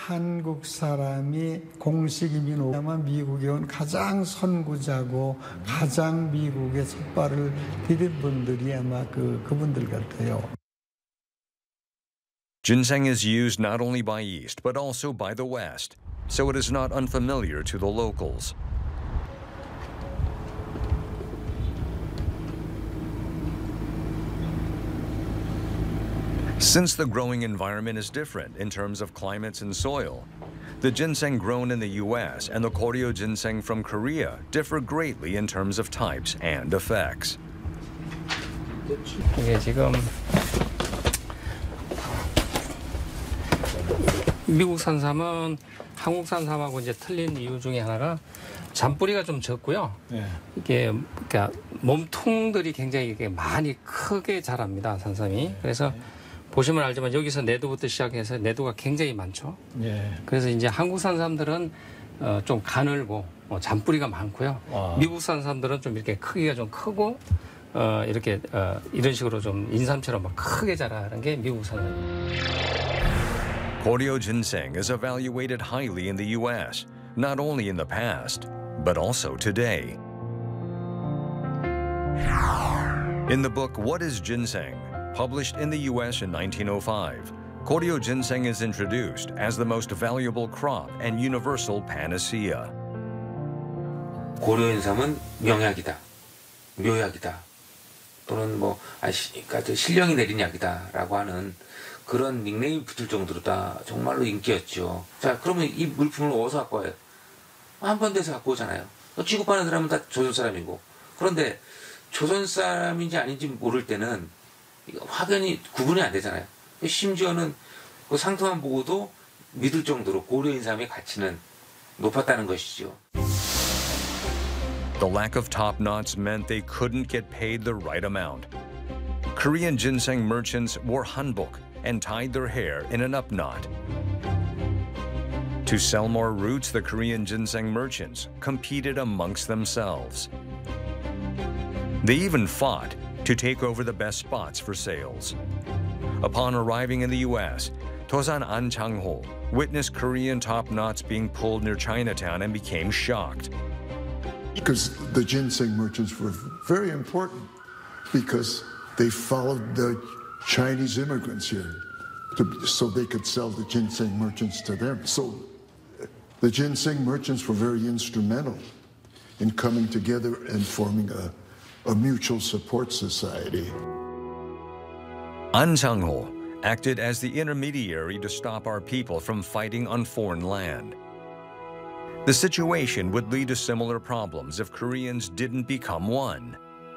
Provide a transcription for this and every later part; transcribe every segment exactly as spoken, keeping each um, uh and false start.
한국 사람이 공식 이민 아마 미국에 온 가장 선구자고 가장 미국에 첫발을 디딘 분들이 아마 그 그분들 같아요. Ginseng is used not only by East but also by the West, so it is not unfamiliar to the locals. Since the growing environment is different in terms of climates and soil, the ginseng grown in the U S and the Koryo ginseng from Korea differ greatly in terms of types and effects. 이게 지금 미국산 삼은 한국산 삼하고 이제 틀린 이유 중에 하나가 잔뿌리가 좀 적고요. 네. 이게 그러니까 몸통들이 굉장히 이게 많이 크게 자랍니다, 산삼이. 그래서 네. 보시면 알지만 여기서 내두부터 시작해서 내두가 굉장히 많죠. 예. 그래서 이제 한국산 삼들은 어, 좀 가늘고 어, 잔뿌리가 많고요. 와. 미국산 삼들은 좀 이렇게 크기가 좀 크고 어, 이렇게 어, 이런 식으로 좀 인삼처럼 막 크게 자라는 게 미국산 삼입니다. Koryo ginseng is evaluated highly in the U S, not only in the past, but also today. In the book What is Ginseng? Published in the U S in nineteen oh five, Koryo ginseng is introduced as the most valuable crop and universal panacea. 고려 인삼은 명약이다, 묘약이다, 또는 뭐 아시니까 신령이 내린 약이다라고 하는 그런 닉네임이 붙을 정도로 다 정말로 인기였죠. 자, 그러면 이 물품을 어디서 갖고 와요? 한번대에서 갖고 오잖아요. 취급하는 사람은 다 조선 사람이고. 그런데 조선 사람인지 아닌지 모를 때는 확연히 구분이 안 되잖아요. 심지어는 그 상태만 보고도 믿을 정도로 고려 인삼의 가치는 높았다는 것이죠. The lack of top knots meant they couldn't get paid the right amount. Korean ginseng merchants wore hanbok and tied their hair in an up knot. To sell more roots, the Korean ginseng merchants competed amongst themselves. They even fought to take over the best spots for sales. Upon arriving in the U S, Tosan An Chang-ho witnessed Korean top knots being pulled near Chinatown and became shocked. Because the ginseng merchants were very important because they followed the Chinese immigrants here to, so they could sell the ginseng merchants to them. So the ginseng merchants were very instrumental in coming together and forming a a mutual support society. An Chang-ho acted as the intermediary to stop our people from fighting on foreign land. The situation would lead to similar problems if Koreans didn't become one.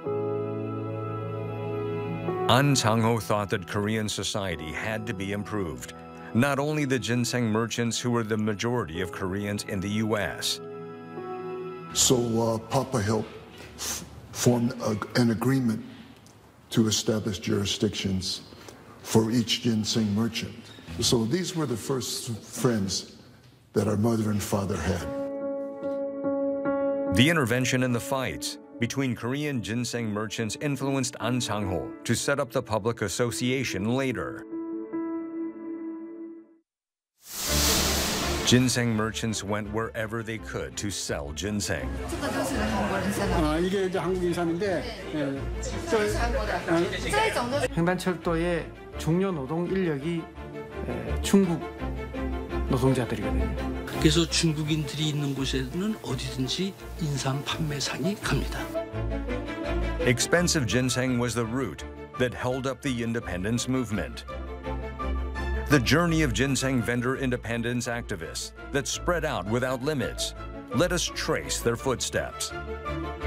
An Chang-ho thought that Korean society had to be improved, not only the ginseng merchants who were the majority of Koreans in the U S. So uh, Papa helped formed a, an agreement to establish jurisdictions for each ginseng merchant. So these were the first friends that our mother and father had. The intervention and the fights between Korean ginseng merchants influenced An Chang-ho to set up the public association later. Ginseng merchants went wherever they could to sell ginseng. 아, 이게 이제 한국 인삼인데 예, 횡단철도의 중요 노동 인력이 예, 중국 노동자들이거든요. 그래서 중국인들이 있는 곳에는 어디든지 인삼 판매상이 갑니다. Expensive ginseng was the root that held up the independence movement. The journey of ginseng vendor independence activists that spread out without limits. Let us trace their footsteps.